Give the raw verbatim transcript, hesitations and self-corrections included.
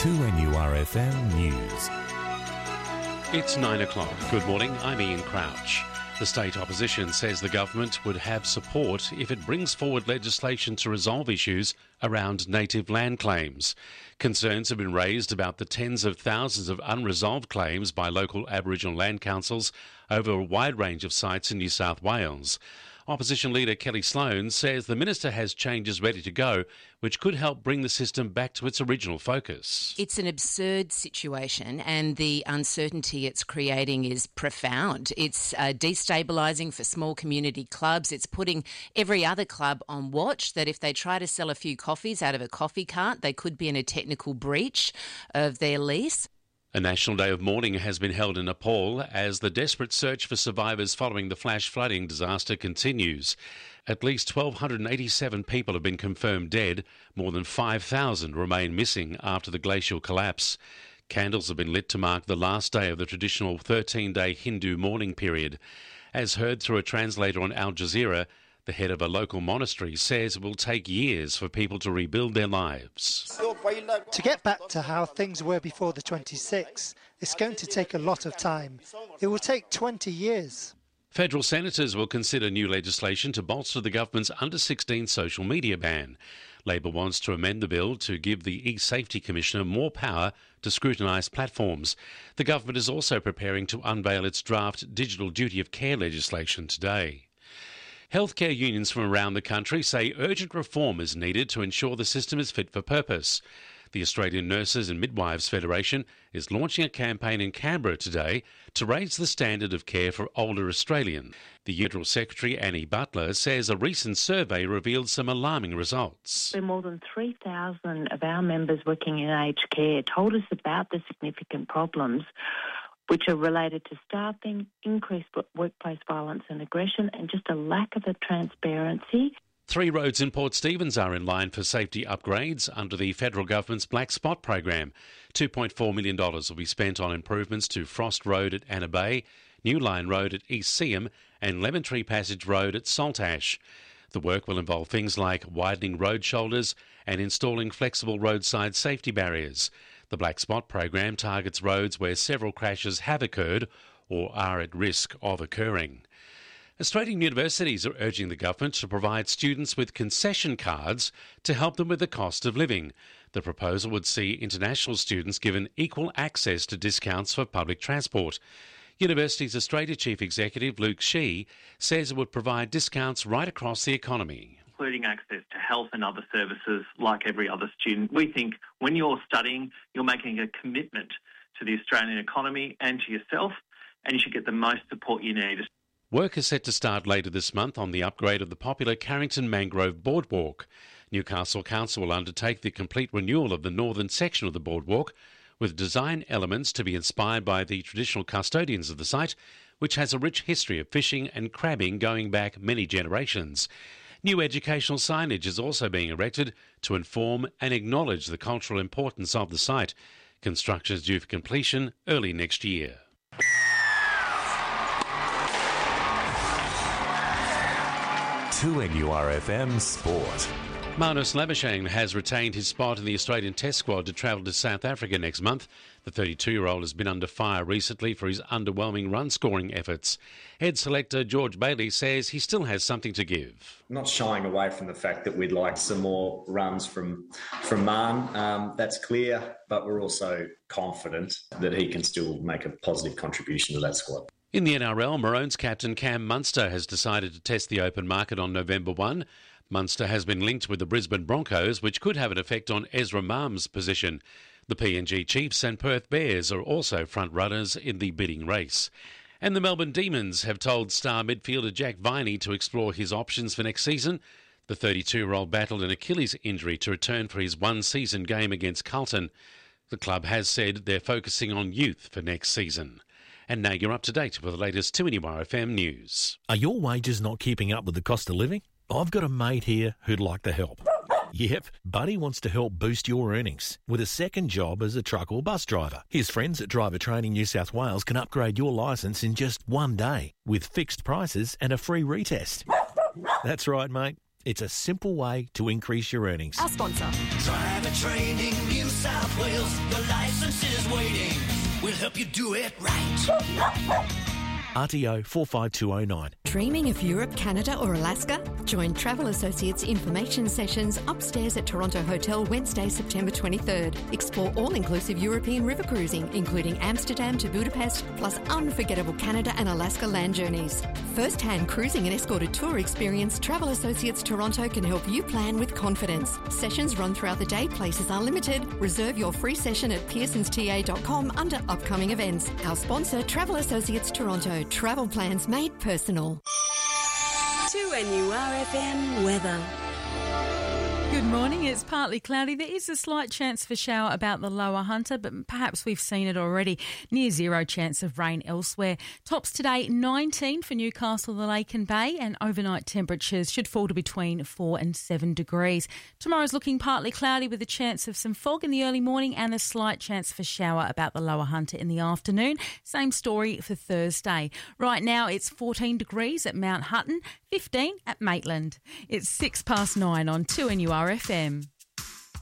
two N U R F M News. It's nine o'clock. Good morning, I'm Ian Crouch. The state opposition says the government would have support if it brings forward legislation to resolve issues around native land claims. Concerns have been raised about the tens of thousands of unresolved claims by local Aboriginal land councils over a wide range of sites in New South Wales. Opposition leader Kelly Sloan says the minister has changes ready to go, which could help bring the system back to its original focus. It's an absurd situation and the uncertainty it's creating is profound. It's uh, destabilising for small community clubs. It's putting every other club on watch that if they try to sell a few coffees out of a coffee cart, they could be in a technical breach of their lease. A national day of mourning has been held in Nepal as the desperate search for survivors following the flash flooding disaster continues. At least one thousand two hundred eighty-seven people have been confirmed dead. More than five thousand remain missing after the glacial collapse. Candles have been lit to mark the last day of the traditional thirteen-day Hindu mourning period. As heard through a translator on Al Jazeera, the head of a local monastery says it will take years for people to rebuild their lives. To get back to how things were before the twenty-sixth, it's going to take a lot of time. It will take twenty years. Federal senators will consider new legislation to bolster the government's under sixteen social media ban. Labor wants to amend the bill to give the e-Safety Commissioner more power to scrutinise platforms. The government is also preparing to unveil its draft digital duty of care legislation today. Healthcare unions from around the country say urgent reform is needed to ensure the system is fit for purpose. The Australian Nurses and Midwives Federation is launching a campaign in Canberra today to raise the standard of care for older Australians. The Federal Secretary, Annie Butler, says a recent survey revealed some alarming results. Where more than three thousand of our members working in aged care told us about the significant problems which are related to staffing, increased workplace violence and aggression, and just a lack of a transparency. Three roads in Port Stephens are in line for safety upgrades under the federal government's Black Spot program. two point four million dollars will be spent on improvements to Frost Road at Anna Bay, New Line Road at East Seaham and Lemon Tree Passage Road at Saltash. The work will involve things like widening road shoulders and installing flexible roadside safety barriers. The Black Spot program targets roads where several crashes have occurred or are at risk of occurring. Australian universities are urging the government to provide students with concession cards to help them with the cost of living. The proposal would see international students given equal access to discounts for public transport. Universities Australia Chief Executive Luke Shee says it would provide discounts right across the economy, including access to health and other services like every other student. We think when you're studying, you're making a commitment to the Australian economy and to yourself, and you should get the most support you need. Work is set to start later this month on the upgrade of the popular Carrington Mangrove Boardwalk. Newcastle Council will undertake the complete renewal of the northern section of the boardwalk, with design elements to be inspired by the traditional custodians of the site, which has a rich history of fishing and crabbing going back many generations. New educational signage is also being erected to inform and acknowledge the cultural importance of the site. Construction is due for completion early next year. two N U R F M Sport. Marnus Labuschagne has retained his spot in the Australian Test squad to travel to South Africa next month. The thirty-two-year-old has been under fire recently for his underwhelming run-scoring efforts. Head selector George Bailey says he still has something to give. Not shying away from the fact that we'd like some more runs from from Marn. Um, that's clear, but we're also confident that he can still make a positive contribution to that squad. In the N R L, Maroons captain Cam Munster has decided to test the open market on November first. Munster has been linked with the Brisbane Broncos, which could have an effect on Ezra Mam's position. The P N G Chiefs and Perth Bears are also front-runners in the bidding race. And the Melbourne Demons have told star midfielder Jack Viney to explore his options for next season. The thirty-two-year-old battled an Achilles injury to return for his one-season game against Carlton. The club has said they're focusing on youth for next season. And now you're up to date with the latest two N U R F M news. Are your wages not keeping up with the cost of living? I've got a mate here who'd like to help. Yep, Buddy wants to help boost your earnings with a second job as a truck or bus driver. His friends at Driver Training New South Wales can upgrade your licence in just one day with fixed prices and a free retest. That's right, mate. It's a simple way to increase your earnings. Our sponsor. Driver Training New South Wales, your license is waiting. We'll help you do it right. R T O four five two oh nine. Dreaming of Europe, Canada or Alaska? Join Travel Associates information sessions upstairs at Toronto Hotel Wednesday, September twenty-third. Explore all-inclusive European river cruising, including Amsterdam to Budapest, plus unforgettable Canada and Alaska land journeys. First-hand cruising and escorted tour experience, Travel Associates Toronto can help you plan with confidence. Sessions run throughout the day, places are limited. Reserve your free session at pearsons t a dot com under upcoming events. Our sponsor, Travel Associates Toronto. Travel plans made personal. two N U R F M weather. Good morning. It's partly cloudy. There is a slight chance for shower about the lower Hunter, but perhaps we've seen it already. Near zero chance of rain elsewhere. Tops today, nineteen for Newcastle, the Lake and Bay, and overnight temperatures should fall to between four and seven degrees. Tomorrow's looking partly cloudy with a chance of some fog in the early morning and a slight chance for shower about the lower Hunter in the afternoon. Same story for Thursday. Right now it's fourteen degrees at Mount Hutton, fifteen at Maitland. It's six past nine on two N U R F M.